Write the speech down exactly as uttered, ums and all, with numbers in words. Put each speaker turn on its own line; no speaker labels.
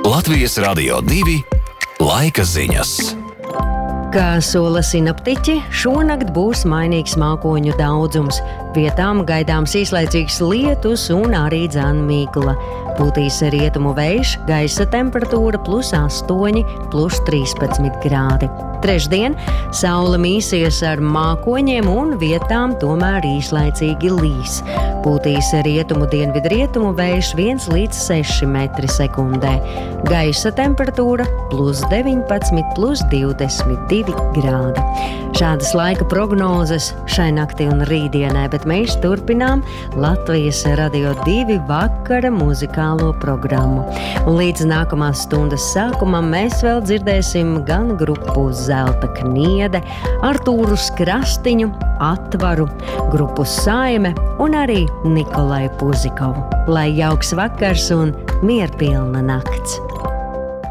Latvijas Radio divi laika ziņas.
Kā sola sinoptiķi, šonakt būs mainīgs mākoņu daudzums. Vietām gaidāms īslaicīgs lietus un arī dzan migla. Pūtīs rietumu vējš, gaisa temperatūra plus astoņi, plus trīspadsmit grādi. Trešdien saule mīsies ar mākoņiem un vietām tomēr īslaicīgi līs. Pūtīs rietumu dienvidrietumu vējš viens līdz seši metri sekundē. Gaisa temperatūra plus deviņpadsmit, plus divdesmit divi grādi. Šādas laika prognozes šai naktī un rītdienai, bet mēs turpinām Latvijas Radio divi vakara muzikālo programmu. Un līdz nākamās stundas sākumam mēs vēl dzirdēsim gan grupu Zelta Kniede, Artūru Skrastiņu, Atvaru, grupu Saime un arī Nikolai Puzikovu. Lai jauks vakars un mierpilna nakts!